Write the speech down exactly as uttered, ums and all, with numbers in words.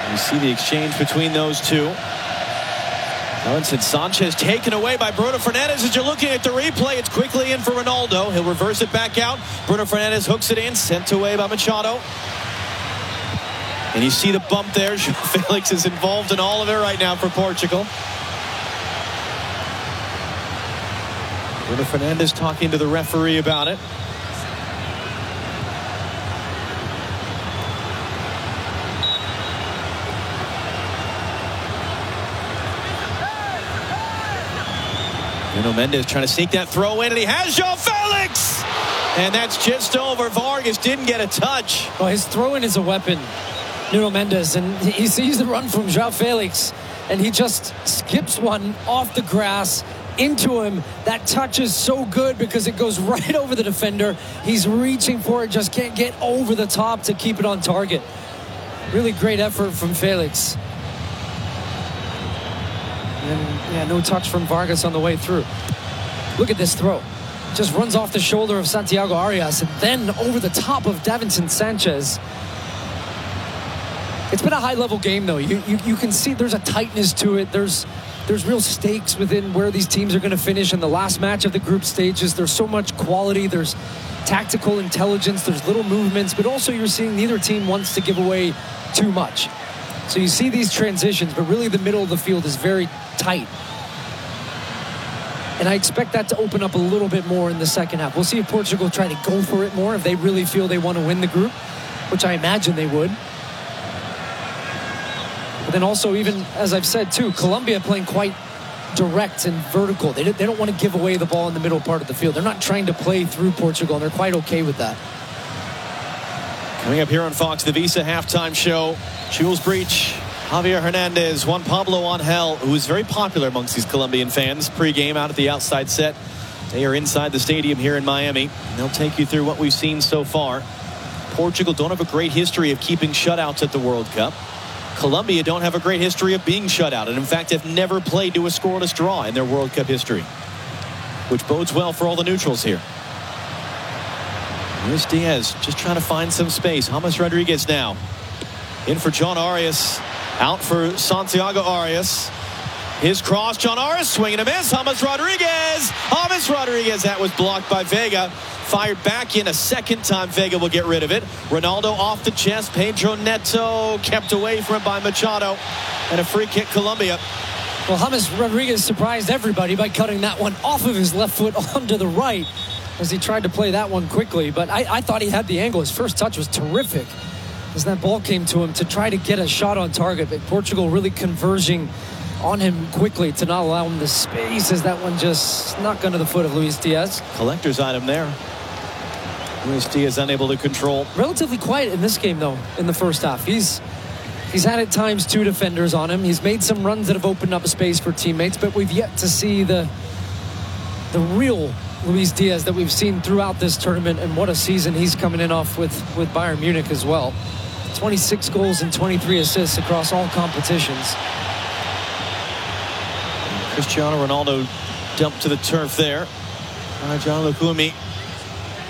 You see the exchange between those two. Davinson Sanchez taken away by Bruno Fernandes. As you're looking at the replay, it's quickly in for Ronaldo. He'll reverse it back out. Bruno Fernandes hooks it in, sent away by Machado. And you see the bump there. Felix is involved in all of it right now for Portugal. Bruno Fernandes talking to the referee about it. Nuno Mendes trying to sneak that throw in, and he has João Felix! And that's just over. Vargas didn't get a touch. Well, his throw-in is a weapon, Nuno Mendes, and he sees the run from João Felix, and he just skips one off the grass into him. That touch is so good because it goes right over the defender. He's reaching for it, just can't get over the top to keep it on target. Really great effort from Felix. And yeah, no touch from Vargas on the way through. Look at this throw. Just runs off the shoulder of Santiago Arias and then over the top of Davinson Sanchez. It's been a high-level game, though. You, you you can see there's a tightness to it. There's there's real stakes within where these teams are going to finish in the last match of the group stages. There's so much quality. There's tactical intelligence. There's little movements. But also you're seeing neither team wants to give away too much. So you see these transitions, but really the middle of the field is very tight. And I expect that to open up a little bit more in the second half. We'll see if Portugal try to go for it more, if they really feel they want to win the group, which I imagine they would. But then also, even as I've said too, Colombia playing quite direct and vertical. They, they don't want to give away the ball in the middle part of the field. They're not trying to play through Portugal, and they're quite okay with that. Coming up here on Fox, the Visa halftime show. Jules Breach, Javier Hernandez, Juan Pablo Angel, who is very popular amongst these Colombian fans. Pre-game out at the outside set. They are inside the stadium here in Miami. And they'll take you through what we've seen so far. Portugal don't have a great history of keeping shutouts at the World Cup. Colombia don't have a great history of being shut out, and in fact have never played to a scoreless draw in their World Cup history, which bodes well for all the neutrals here. Luis Diaz just trying to find some space. James Rodriguez now in for John Arias, out for Santiago Arias. His cross, John Arias swinging a miss. James Rodriguez, James Rodriguez, that was blocked by Vega. Fired back in a second time. Vega will get rid of it. Ronaldo off the chest. Pedro Neto kept away from it by Machado. And a free kick, Colombia. Well, James Rodriguez surprised everybody by cutting that one off of his left foot onto the right as he tried to play that one quickly. But I, I thought he had the angle. His first touch was terrific as that ball came to him to try to get a shot on target. But Portugal really converging on him quickly to not allow him the space as that one just snuck under the foot of Luis Diaz. Collector's item there. Luis Diaz unable to control. Relatively quiet in this game, though, in the first half. He's he's had at times two defenders on him. He's made some runs that have opened up a space for teammates, but we've yet to see the the real Luis Diaz that we've seen throughout this tournament, and what a season he's coming in off with, with Bayern Munich as well. twenty-six goals and twenty-three assists across all competitions. Cristiano Ronaldo dumped to the turf there. Uh, John Lukumi